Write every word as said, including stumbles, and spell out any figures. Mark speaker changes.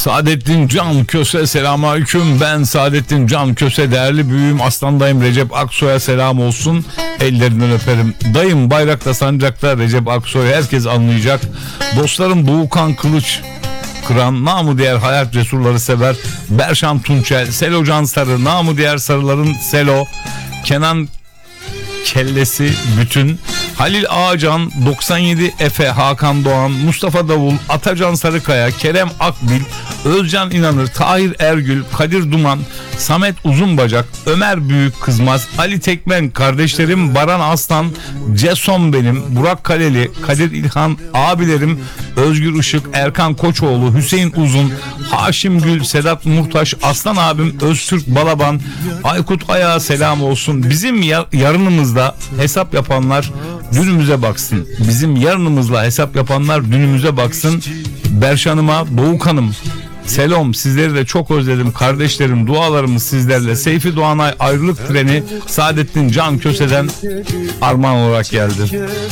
Speaker 1: Saadettin Can Köse, selamünaleyküm. Ben Saadettin Can Köse, değerli büyüğüm aslan dayım Recep Aksoy'a selam olsun. Ellerinden öperim. Dayım bayrakta sancakta Recep Aksoy, herkes anlayacak. Dostlarım Doğukan Kılıç Kıran, namı diğer hayat cesurları sever. Berşan Tunçel, Selo Can Sarı, namı diğer sarıların Selo. Kenan Kellesi bütün, Halil Ağacan, doksan yedi Efe, Hakan Doğan, Mustafa Davul, Atacan Sarıkaya, Kerem Akbil, Özcan İnanır, Tahir Ergül, Kadir Duman, Samet Uzunbacak, Ömer Büyük Kızmaz, Ali Tekmen, kardeşlerim Baran Aslan, Ceson benim, Burak Kaleli, Kadir İlhan, abilerim Özgür Işık, Erkan Koçoğlu, Hüseyin Uzun, Haşim Gül, Sedat Murtaş, Aslan abim Öztürk Balaban, Aykut Ayağa selam olsun. Bizim ya- yarınımızda hesap yapanlar dünümüze baksın. Bizim yarınımızla hesap yapanlar dünümüze baksın. Berşan'ıma, Doğukan'ım selam, sizleri de çok özledim kardeşlerim, dualarımız sizlerle. Seyfi Doğanay ayrılık treni Saadettin Can Köse'den armağan olarak geldi.